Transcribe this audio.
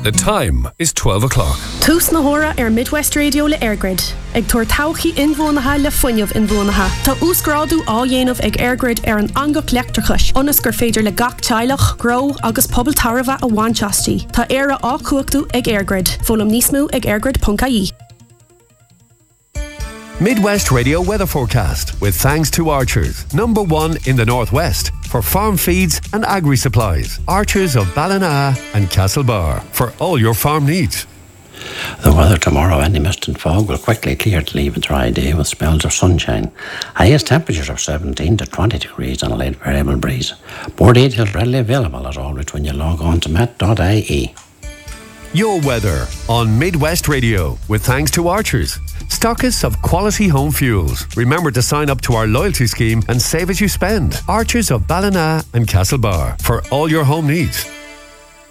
The time is 12 o'clock. Tús na hora Midwest Radio le Airgrid. Ag tuair tauchaí inmhónatha le fuinneamh inmhónatha. Tá úsgrádu á dhéanamh ag Airgrid an angach leachtarchais. Ionas gur féidir le gach teilech, gro agus pobl tarva a bhainteastí. Tá éire á cuachtú ag Airgrid. Fólam níos mó ag airgrid.ie. Midwest Radio weather forecast with thanks to Archers, #1 in the Northwest for farm feeds and agri-supplies. Archers of Ballina and Castlebar for all your farm needs. The weather tomorrow, any mist and fog will quickly clear to leave a dry day with spells of sunshine. Highest temperatures of 17 to 20 degrees and a light variable breeze. More details readily available as always when you log on to met.ie. Your weather on Midwest Radio with thanks to Archers, stockists of quality home fuels. Remember to sign up to our loyalty scheme and save as you spend. Archers of Ballina and Castlebar for all your home needs.